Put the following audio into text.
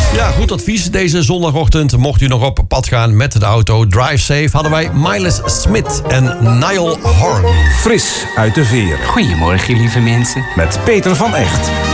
Ja, goed advies deze zondagochtend. Mocht u nog op pad gaan met de auto, drive safe, hadden wij Miles Smith en Niall Horan. Fris uit de veer. Goedemorgen, lieve mensen. Met Peter van Echt.